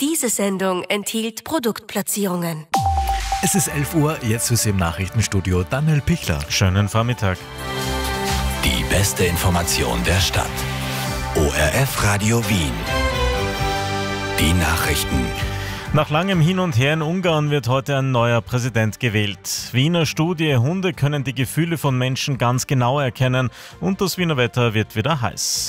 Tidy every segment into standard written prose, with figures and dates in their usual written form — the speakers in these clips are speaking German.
Diese Sendung enthielt Produktplatzierungen. Es ist 11 Uhr, jetzt ist im Nachrichtenstudio Daniel Pichler. Schönen Vormittag. Die beste Information der Stadt. ORF Radio Wien. Die Nachrichten. Nach langem Hin und Her in Ungarn wird heute ein neuer Präsident gewählt. Wiener Studie: Hunde können die Gefühle von Menschen ganz genau erkennen und das Wiener Wetter wird wieder heiß.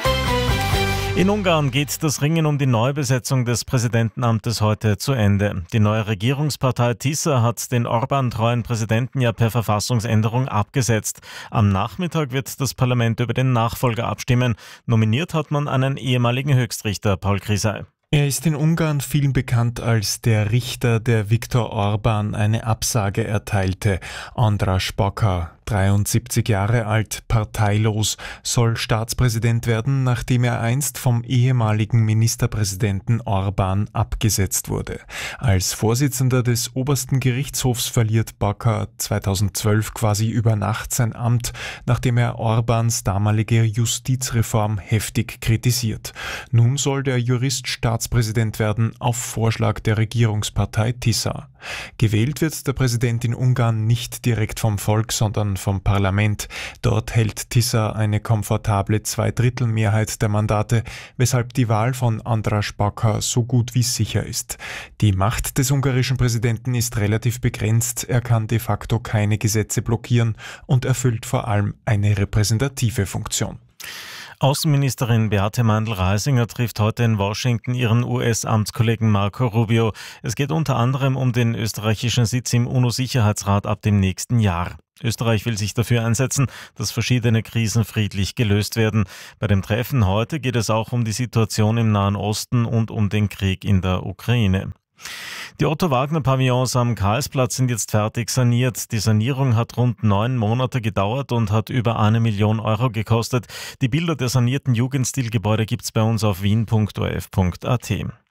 In Ungarn geht das Ringen um die Neubesetzung des Präsidentenamtes heute zu Ende. Die neue Regierungspartei TISA hat den Orbán-treuen Präsidenten ja per Verfassungsänderung abgesetzt. Am Nachmittag wird das Parlament über den Nachfolger abstimmen. Nominiert hat man einen ehemaligen Höchstrichter, Paul Krisay. Er ist in Ungarn vielen bekannt als der Richter, der Viktor Orbán eine Absage erteilte. András Baka, 73 Jahre alt, parteilos, soll Staatspräsident werden, nachdem er einst vom ehemaligen Ministerpräsidenten Orbán abgesetzt wurde. Als Vorsitzender des obersten Gerichtshofs verliert Baka 2012 quasi über Nacht sein Amt, nachdem er Orbáns damalige Justizreform heftig kritisiert. Nun soll der Jurist Staatspräsident werden auf Vorschlag der Regierungspartei TISA. Gewählt wird der Präsident in Ungarn nicht direkt vom Volk, sondern vom Parlament. Dort hält TISA eine komfortable Zweidrittelmehrheit der Mandate, weshalb die Wahl von András Baka so gut wie sicher ist. Die Macht des ungarischen Präsidenten ist relativ begrenzt. Er kann de facto keine Gesetze blockieren und erfüllt vor allem eine repräsentative Funktion. Außenministerin Beate Mandl-Reisinger trifft heute in Washington ihren US-Amtskollegen Marco Rubio. Es geht unter anderem um den österreichischen Sitz im UNO-Sicherheitsrat ab dem nächsten Jahr. Österreich will sich dafür einsetzen, dass verschiedene Krisen friedlich gelöst werden. Bei dem Treffen heute geht es auch um die Situation im Nahen Osten und um den Krieg in der Ukraine. Die Otto-Wagner-Pavillons am Karlsplatz sind jetzt fertig saniert. Die Sanierung hat rund 9 Monate gedauert und hat über 1 Million Euro gekostet. Die Bilder der sanierten Jugendstilgebäude gibt's bei uns auf wien.orf.at.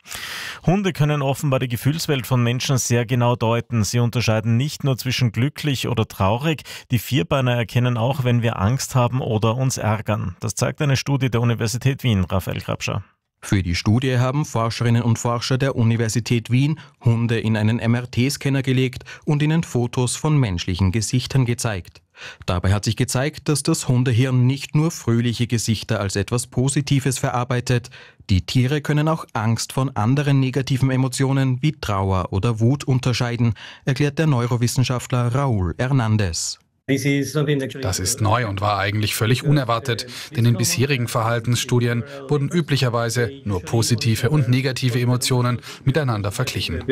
Hunde können offenbar die Gefühlswelt von Menschen sehr genau deuten. Sie unterscheiden nicht nur zwischen glücklich oder traurig. Die Vierbeiner erkennen auch, wenn wir Angst haben oder uns ärgern. Das zeigt eine Studie der Universität Wien. Raphael Grabscher. Für die Studie haben Forscherinnen und Forscher der Universität Wien Hunde in einen MRT-Scanner gelegt und ihnen Fotos von menschlichen Gesichtern gezeigt. Dabei hat sich gezeigt, dass das Hundehirn nicht nur fröhliche Gesichter als etwas Positives verarbeitet. Die Tiere können auch Angst von anderen negativen Emotionen wie Trauer oder Wut unterscheiden, erklärt der Neurowissenschaftler Raúl Hernández. Das ist neu und war eigentlich völlig unerwartet, denn in bisherigen Verhaltensstudien wurden üblicherweise nur positive und negative Emotionen miteinander verglichen.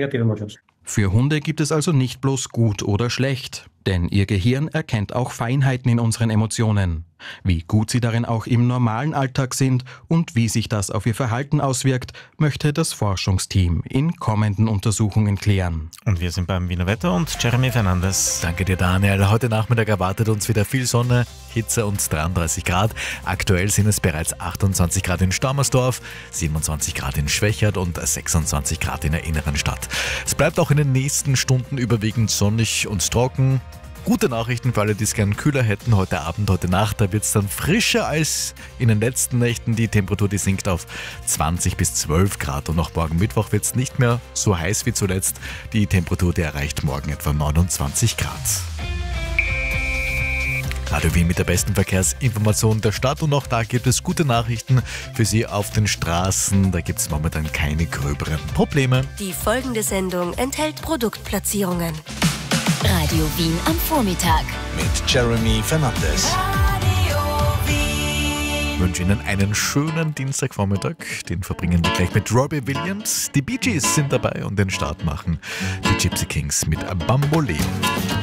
Für Hunde gibt es also nicht bloß gut oder schlecht, denn ihr Gehirn erkennt auch Feinheiten in unseren Emotionen. Wie gut sie darin auch im normalen Alltag sind und wie sich das auf ihr Verhalten auswirkt, möchte das Forschungsteam in kommenden Untersuchungen klären. Und wir sind beim Wiener Wetter und Jeremy Fernandes. Danke dir, Daniel. Heute Nachmittag erwartet uns wieder viel Sonne, Hitze und 33 Grad. Aktuell sind es bereits 28 Grad in Stammersdorf, 27 Grad in Schwächert und 26 Grad in der inneren Stadt. Es bleibt auch in den nächsten Stunden überwiegend sonnig und trocken. Gute Nachrichten für alle, die es gern kühler hätten. Heute Abend, heute Nacht, da wird es dann frischer als in den letzten Nächten. Die Temperatur, die sinkt auf 20 bis 12 Grad. Und auch morgen Mittwoch wird es nicht mehr so heiß wie zuletzt. Die Temperatur, die erreicht morgen etwa 29 Grad. Radio Wien mit der besten Verkehrsinformation der Stadt. Und auch da gibt es gute Nachrichten für Sie auf den Straßen. Da gibt es momentan keine gröberen Probleme. Die folgende Sendung enthält Produktplatzierungen. Radio Wien am Vormittag. Mit Jeremy Fernandes. Ich wünsche Ihnen einen schönen Dienstagvormittag. Den verbringen wir gleich mit Robbie Williams. Die Bee Gees sind dabei und den Start machen die Gypsy Kings mit Bamboleo.